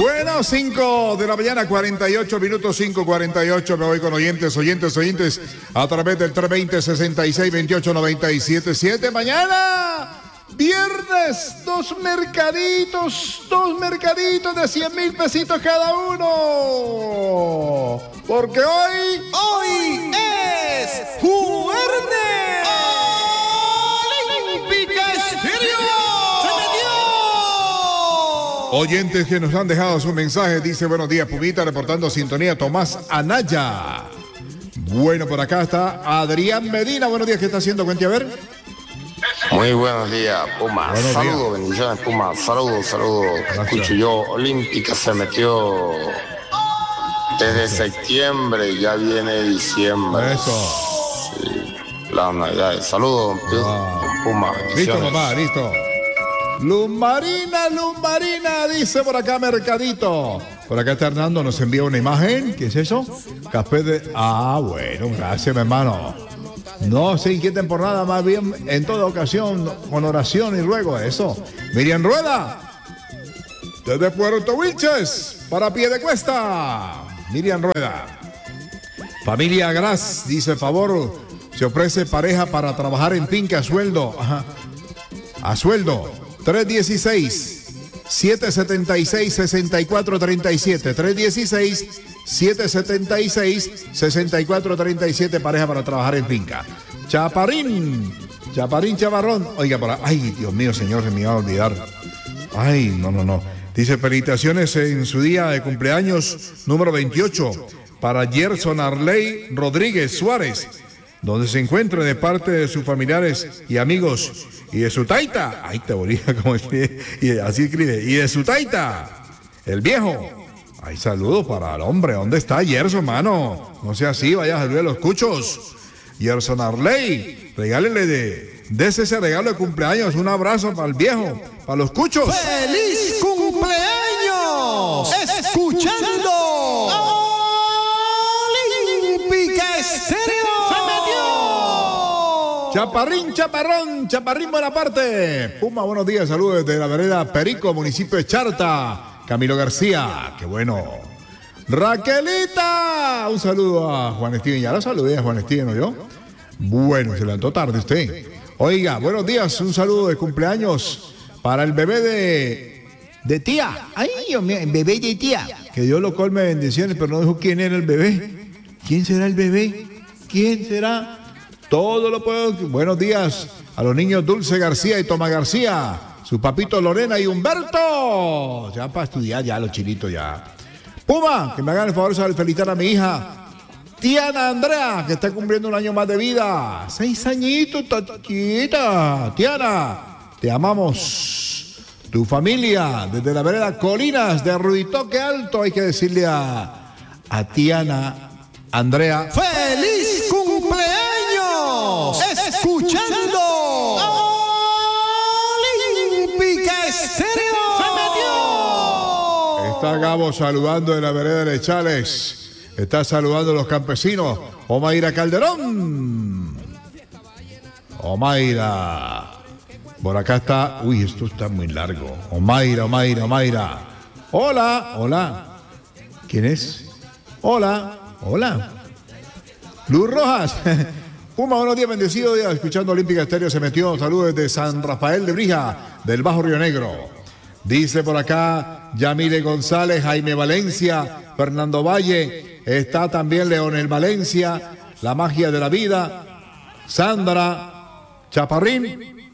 Bueno, 5 de la mañana, 48 minutos, 5:48. Me voy con oyentes a través del 320-6628-977. Mañana, viernes, dos mercaditos de 100,000 pesitos cada uno. Porque hoy es jueves. Olímpica Estéreo. Oyentes que nos han dejado su mensaje, dice: buenos días, Pumita, reportando sintonía, Tomás Anaya. Bueno, por acá está Adrián Medina. Buenos días, ¿qué está haciendo? Cuente a ver. Muy buenos días, Puma. Buenos Saludos, días. bendiciones, Puma. Saludos. Escucho yo, Olímpica se metió desde septiembre, ya viene diciembre. Eso. Sí, la Navidad. Saludos, Puma. Listo, Bendiciones. papá, listo. Luz Marina, dice por acá Mercadito. Por acá está Hernando, nos envía una imagen. ¿Qué es eso? Café de... Ah, bueno, gracias, mi hermano. No se inquieten por nada, más bien en toda ocasión, con oración y ruego, eso. Miriam Rueda, desde Puerto Wilches, para Piedecuesta. Miriam Rueda. Familia Gras, dice: favor, se ofrece pareja para trabajar en finca a sueldo. Ajá. A sueldo. 316-776-6437. 316-776-6437. Pareja para trabajar en finca. Chaparrín, Chaparrón. Oiga, por ahí. Ay, Dios mío, señor, se me iba a olvidar. Ay, no. Dice: felicitaciones en su día de cumpleaños número 28 para Gerson Arley Rodríguez Suárez, donde se encuentra de parte de sus familiares y amigos y de su taita. Ay, te bonita como escribe, y así escribe. Y de su taita, el viejo. Ay, saludos para el hombre. ¿Dónde está Gerson, mano? No sea así, vaya a saludar a los cuchos. Gerson Arley, regálele dese ese regalo de cumpleaños. Un abrazo para el viejo, para los cuchos. ¡Feliz cumpleaños! Escuchando Olímpica Estéreo. Chaparrín Bonaparte. Puma, buenos días, saludos desde la vereda Perico, municipio de Charta. Camilo García, qué bueno. Raquelita, un saludo a Juan Esteban. Ya lo saludé a Juan Esteban, ¿no yo? Bueno, se levantó tarde usted. Oiga, buenos días, un saludo de cumpleaños para el bebé de tía. Ay, Dios mío, el bebé de tía. Que Dios lo colme de bendiciones, pero no dijo quién era el bebé. ¿Quién será el bebé? ¿Quién será? Todo lo puedo. Buenos días a los niños Dulce García y Tomás García, su papito Lorena y Humberto. Ya para estudiar ya los chilitos ya. Puma, que me hagan el favor de felicitar a mi hija Tiana Andrea, que está cumpliendo un año más de vida. 6 añitos, chiquita. Tiana, te amamos. Tu familia, desde la vereda Colinas de Ruditoque Alto, hay que decirle a Tiana Andrea: ¡feliz cumpleaños! Escuchando Olímpica Estéreo. Está Gabo saludando de la vereda de Lechales. Está saludando a los campesinos. Omaira Calderón. Omaira. Por acá está. Uy, esto está muy largo. Omaira. Hola. ¿Quién es? Hola. Luz Rojas. Puma, buenos días, bendecido día. Escuchando Olímpica Estéreo se metió. Saludos desde San Rafael de Brija, del Bajo Río Negro. Dice por acá Yamile González, Jaime Valencia, Fernando Valle. Está también Leonel Valencia, La Magia de la Vida, Sandra, Chaparrín.